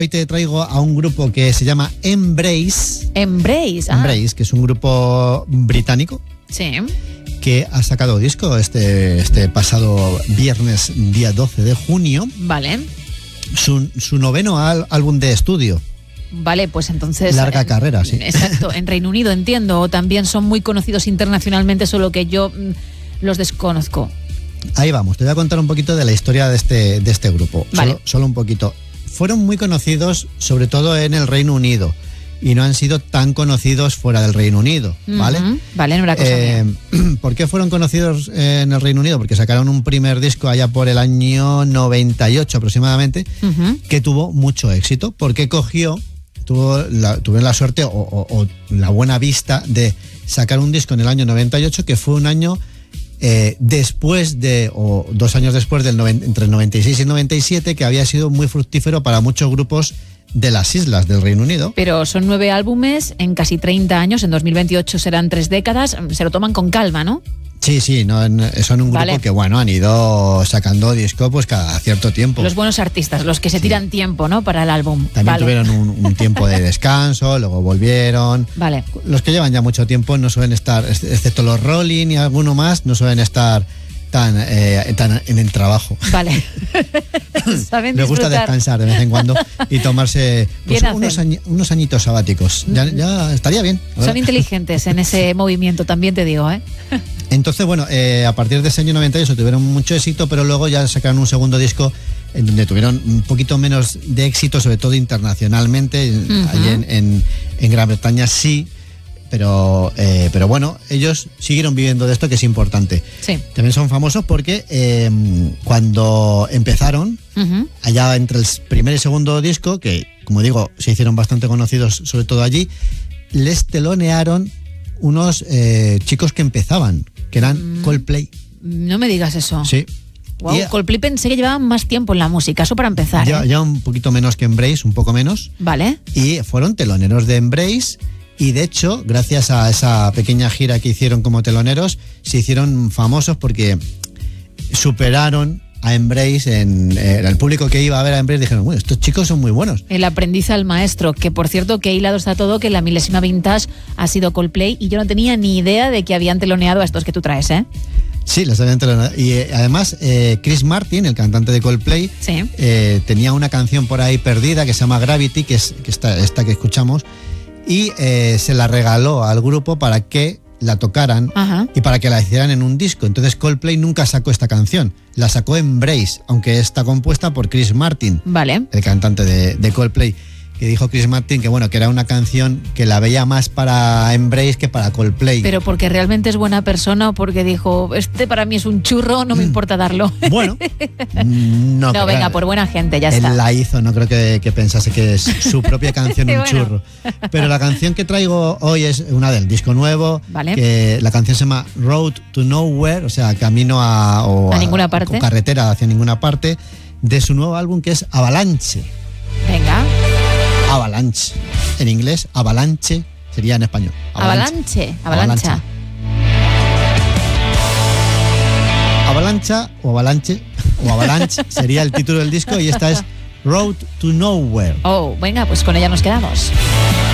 Hoy te traigo a un grupo que se llama Embrace. Embrace, Embrace, que es un grupo británico. Sí. Que ha sacado disco este pasado viernes, día 12 de junio. Vale. Su noveno álbum de estudio. Vale, pues entonces... Larga carrera, sí. Exacto, en Reino Unido, entiendo. O también son muy conocidos internacionalmente, solo que yo los desconozco. Ahí vamos, te voy a contar un poquito de la historia de este grupo. Vale. Solo un poquito. Fueron muy conocidos, sobre todo en el Reino Unido, y no han sido tan conocidos fuera del Reino Unido, ¿vale? Vale, no era cosa mía. ¿Por qué fueron conocidos en el Reino Unido? Porque sacaron un primer disco allá por el año 98 aproximadamente, que tuvo mucho éxito, porque tuvieron la suerte o la buena vista de sacar un disco en el año 98, que fue un año después o 2 años después entre el 96 y el 97, que había sido muy fructífero para muchos grupos de las islas del Reino Unido. Pero son 9 álbumes en casi 30 años, en 2028 serán 3 décadas, se lo toman con calma, ¿no? Sí, no, son un grupo que, bueno, han ido sacando disco pues cada cierto tiempo. Los buenos artistas, los que se tiran tiempo, ¿no?, para el álbum. También tuvieron un tiempo de descanso, luego volvieron. Vale. Los que llevan ya mucho tiempo no suelen estar, excepto los Rolling y alguno más, no suelen estar tan en el trabajo. Vale. Saben Les gusta descansar de vez en cuando y tomarse pues, unos añitos sabáticos. Ya estaría bien. Son inteligentes en ese movimiento, también te digo, ¿eh? Entonces, bueno, a partir de ese año 98 tuvieron mucho éxito, pero luego ya sacaron un segundo disco en donde tuvieron un poquito menos de éxito, sobre todo internacionalmente. Allí en Gran Bretaña sí. Pero bueno, ellos siguieron viviendo de esto, que es importante. Sí. También son famosos porque cuando empezaron, allá entre el primer y segundo disco, que como digo, se hicieron bastante conocidos, sobre todo allí, les telonearon unos chicos que empezaban, que eran Coldplay. No me digas eso. Sí. Wow, Coldplay pensé que llevaban más tiempo en la música, eso para empezar. Ya un poquito menos que Embrace, un poco menos. Vale. Y fueron teloneros de Embrace. Y de hecho, gracias a esa pequeña gira que hicieron como teloneros, se hicieron famosos porque superaron a Embrace el público que iba a ver a Embrace. Dijeron, bueno, estos chicos son muy buenos. El aprendiz al maestro, que por cierto, que hilado está todo, que la milésima vintage ha sido Coldplay y yo no tenía ni idea de que habían teloneado a estos que tú traes, ¿eh? Sí, los habían teloneado. Y además, Chris Martin, el cantante de Coldplay, sí, tenía una canción por ahí perdida que se llama Gravity, que es esta que escuchamos, y se la regaló al grupo para que la tocaran y para que la hicieran en un disco. Entonces Coldplay nunca sacó esta canción, la sacó Embrace, aunque está compuesta por Chris Martin, vale, el cantante de Coldplay, que dijo Chris Martin que bueno, que era una canción que la veía más para Embrace que para Coldplay. Pero porque realmente es buena persona o porque dijo, para mí es un churro, no me importa darlo. Bueno, no venga, por buena gente, ya está. Él la hizo, no creo que pensase que es su propia canción un churro. Pero la canción que traigo hoy es una del disco nuevo, vale, que la canción se llama Road to Nowhere, o sea, camino a ninguna parte, o carretera hacia ninguna parte, de su nuevo álbum que es Avalanche. Venga. Avalanche. En inglés, Avalanche sería en español. Avalancha o Avalanche sería el título del disco y esta es Road to Nowhere. Venga, pues con ella nos quedamos.